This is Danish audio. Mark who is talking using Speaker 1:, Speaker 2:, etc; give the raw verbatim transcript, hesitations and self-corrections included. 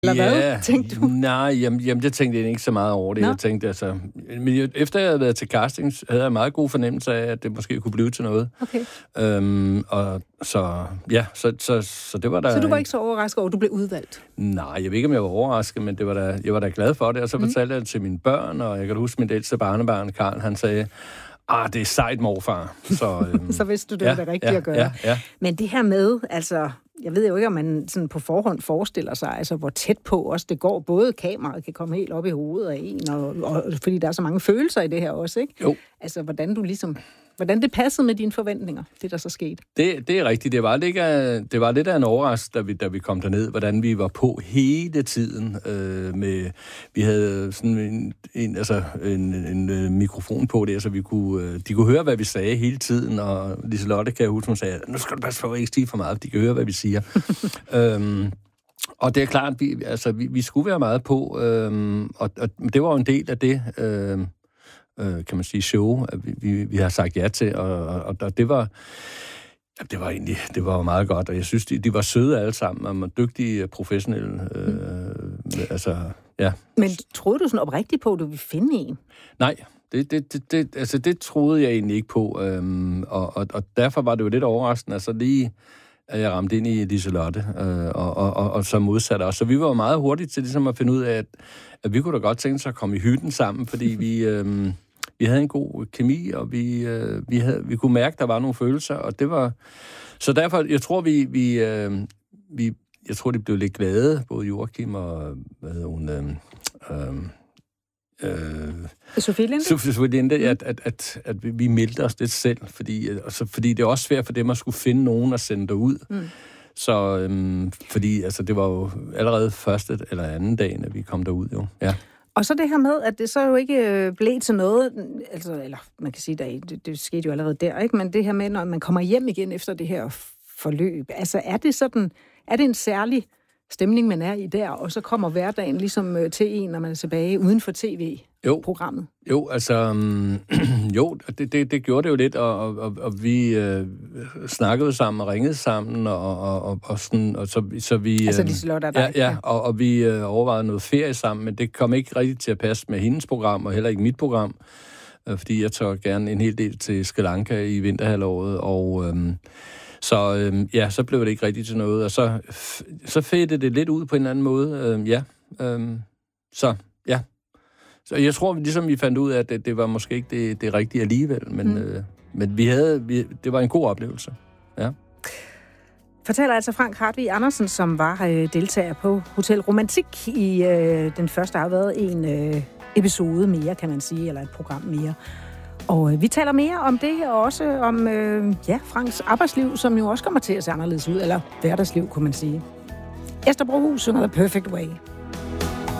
Speaker 1: Eller
Speaker 2: ja,
Speaker 1: hvad, tænkte du?
Speaker 2: Nej, jamen, jamen det tænkte jeg ikke så meget over det. Nå. Jeg tænkte altså... Men jeg, efter jeg havde været til casting, havde jeg en meget god fornemmelse af, at det måske kunne blive til noget.
Speaker 1: Okay.
Speaker 2: Øhm, og så... Ja, så, så, så det var der...
Speaker 1: Så du var ikke så overrasket over, at du blev udvalgt?
Speaker 2: Nej, jeg ved ikke, om jeg var overrasket, men det var der, jeg var da glad for det. Og så mm. fortalte jeg det til mine børn, og jeg kan huske, min ældste barnebarn, Karl, han sagde... Ah, det er sejt, morfar. Så, øhm,
Speaker 1: så vidste du, det
Speaker 2: ja,
Speaker 1: var det rigtige
Speaker 2: ja,
Speaker 1: at gøre.
Speaker 2: Ja, ja.
Speaker 1: Men det her med, altså, jeg ved jo ikke, om man sådan på forhånd forestiller sig, altså, hvor tæt på også det går. Både kameraet kan komme helt op i hovedet af en, og, og, fordi der er så mange følelser i det her også, ikke?
Speaker 2: Jo.
Speaker 1: Altså, hvordan du ligesom... Hvordan det passede med dine forventninger, det der så skete?
Speaker 2: Det, det er rigtigt. Det var lidt af, det var lidt af en overraskelse, da vi, da vi kom derned, hvordan vi var på hele tiden. Øh, med, vi havde sådan en, en, altså en, en, en mikrofon på det, så vi kunne, de kunne høre, hvad vi sagde hele tiden. Og Liselotte, kan jeg huske, hun sagde, nu skal du passe på, at ikke sige for meget, for de kan høre, hvad vi siger. øhm, og det er klart, vi, altså, vi, vi skulle være meget på, øhm, og, og det var jo en del af det... Øhm, kan man sige, show, at vi, vi, vi har sagt ja til, og, og, og det var ja, det var egentlig, det var meget godt, og jeg synes, de, de var søde alle sammen, og var dygtige, professionelle, øh, mm. altså, ja.
Speaker 1: Men troede du sådan oprigtigt på, at du ville finde en?
Speaker 2: Nej, det, det, det, det, altså, det troede jeg egentlig ikke på, øhm, og, og, og derfor var det jo lidt overraskende, altså lige at jeg ramte ind i Liselotte, øh, og, og, og, og så modsat os. Så vi var meget hurtige til ligesom at finde ud af, at, at vi kunne da godt tænke os at komme i hytten sammen, fordi vi, øh, vi havde en god kemi, og vi, øh, vi, havde, vi kunne mærke, at der var nogle følelser, og det var... Så derfor, jeg tror, vi... vi, øh, vi jeg tror, de blev lidt glade, både Joachim og... Hvad hedder hun... Øh, øh,
Speaker 1: Øh, Sofie Linde?
Speaker 2: Sofie Linde, at, at, at, at vi meldte os lidt selv, fordi, altså, fordi det er også svært for dem at skulle finde nogen at sende derud. Mm. Så øhm, fordi altså, det var jo allerede første eller anden dagen, at vi kom derud, jo. Ja.
Speaker 1: Og så det her med, at det så jo ikke blev til noget, altså, eller man kan sige, det, det, det skete jo allerede der, ikke? Men det her med, når man kommer hjem igen efter det her forløb, altså er det sådan, er det en særlig stemning, man er i der, og så kommer hverdagen ligesom til en, når man er tilbage uden for tv-programmet?
Speaker 2: Jo, jo altså, um, jo, det, det, det gjorde det jo lidt, og, og, og vi øh, snakkede sammen og ringede sammen, og, og, og, sådan, og så, så vi...
Speaker 1: Altså, Liselotte og dig?
Speaker 2: Ja, ja, og, og vi øh, overvejede noget ferie sammen, men det kom ikke rigtig til at passe med hendes program, og heller ikke mit program, øh, fordi jeg tager gerne en hel del til Sri Lanka i vinterhalvåret, og... Øh, Så øhm, ja, så blev det ikke rigtigt til noget, og så, så fædte det lidt ud på en eller anden måde. Øhm, ja, øhm, så ja. Så jeg tror, ligesom vi fandt ud af, at det, det var måske ikke det, det rigtige alligevel, men, mm. øh, men vi havde, vi, det var en god oplevelse. Ja.
Speaker 1: Fortæller altså Frank Hartvig Andersen, som var øh, deltager på Hotel Romantik i øh, den første har været en øh, episode mere, kan man sige, eller et program mere. Og øh, vi taler mere om det, og også om øh, ja, Franks arbejdsliv, som jo også kommer til at se anderledes ud, eller hverdagsliv, kunne man sige. Esther Brohus synger The Perfect Way.